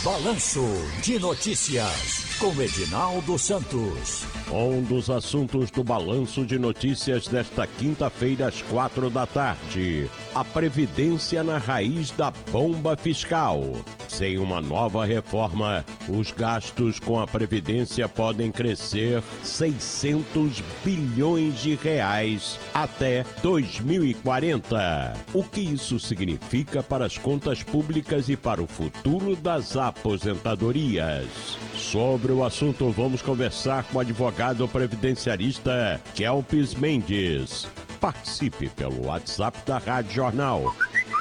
Balanço de Notícias, com Edinaldo Santos. Um dos assuntos do Balanço de Notícias desta quinta-feira, às 4h. A Previdência na raiz da bomba fiscal. Sem uma nova reforma, os gastos com a Previdência podem crescer 600 bilhões de reais até 2040. O que isso significa para as contas públicas e para o futuro das aposentadorias? Sobre o assunto, vamos conversar com o advogado previdenciarista Kelpis Mendes. Participe pelo WhatsApp da Rádio Jornal.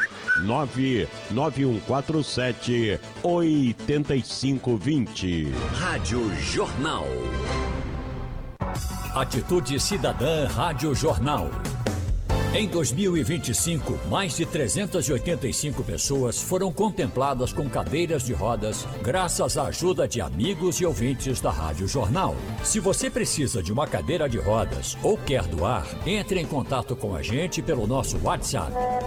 99147-8520. Rádio Jornal. Atitude Cidadã Rádio Jornal. Em 2025, mais de 385 pessoas foram contempladas com cadeiras de rodas graças à ajuda de amigos e ouvintes da Rádio Jornal. Se você precisa de uma cadeira de rodas ou quer doar, entre em contato com a gente pelo nosso WhatsApp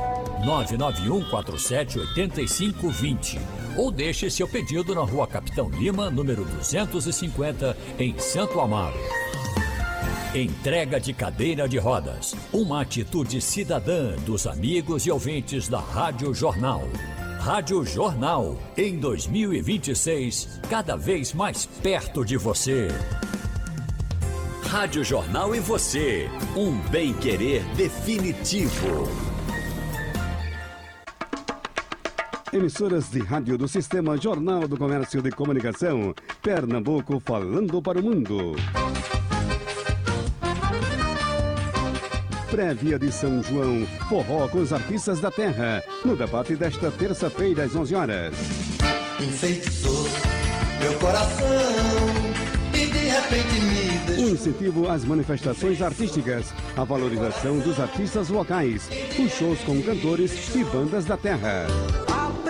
99147-8520 ou deixe seu pedido na Rua Capitão Lima, número 250, em Santo Amaro. Entrega de cadeira de rodas, uma atitude cidadã dos amigos e ouvintes da Rádio Jornal. Rádio Jornal, em 2026, cada vez mais perto de você. Rádio Jornal e você, um bem-querer definitivo. Emissoras de rádio do Sistema Jornal do Comércio de Comunicação, Pernambuco falando para o mundo. Prévia de São João, forró com os artistas da terra, no debate desta terça-feira às 11h. Enfeitiçou meu coração e de repente me deixou. Um incentivo às manifestações artísticas, a valorização dos artistas locais, os shows com cantores e bandas da terra.